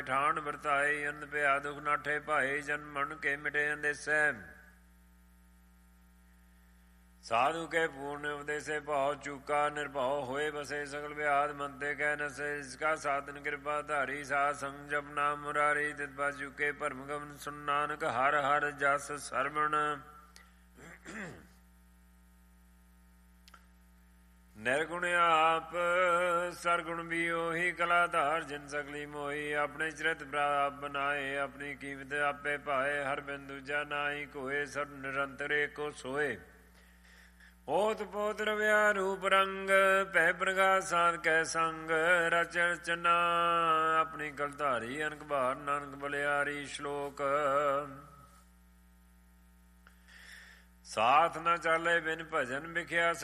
ਠਾਣ ਵਰਤਾਏ ਅੰਧ ਪਿਆ ਦੁਖ ਨਾਠੇ ਭਾਏ ਜਨਮ ਮਰਨ ਕੇ ਮਿਟੇ ਅੰਦੇਸੈ ਸਾਧੂ ਕੇ ਪੂਰਨ ਉਪਦੇਸੇ ਭਾਉ ਚੂਕਾ ਨਿਰਭਉ ਹੋਏ ਬਸੇ ਸਗਲ ਵਿਆਦ ਮੰਤੇ ਕਹਿ ਨਸੇ ਇਸਕਾ ਸਾਧਨ ਕਿਰਪਾ ਧਾਰੀ ਸਾਧ ਸੰਗ ਜਪ ਨਾਮ ਮੁਰਾਰੀ ਤਿਤ ਪਾ ਚੁਕੇ ਭਰਮ ਗਮਨ ਸੁਨ ਨਾਨਕ ਹਰ ਹਰ ਜਸ ਸਰਵਣ ਨਿਰਗੁਣ ਆਪ ਸਰਗੁਣ ਵੀ ਉਹੀ ਕਲਾ ਧਾਰ ਜਿਨ ਸਗਲੀ ਮੋਹੀ ਆਪਣੇ ਚਰਿਤ ਆਪ ਬਨਾਏ ਆਪਣੀ ਕੀਮਤ ਆਪੇ ਪਾਏ ਹਰ ਬਿਨ ਦੂਜਾ ਨਾਹੀ ਕੋਏ ਸਭ ਨਿਰੰਤਰ ਏਕੋ ਸੋਏ ਓਤ ਪੋਤ ਰਵਿਆ ਰੂਪ ਰੰਗ ਭੈ ਪ੍ਰਗਾਸ ਸਾਧ ਕੈ ਸੰਗ ਰਚ ਰਚਨਾ ਆਪਣੀ ਕਲਧਾਰੀ ਅਨਕ ਭਾਰ ਨਾਨਕ ਬਲਿਆਰੀ ਸ਼ਲੋਕ ਸਾਥ ਨਾ ਚਾਲੇ ਬਿਨ ਭਜਨ ਵਿਖਿਆ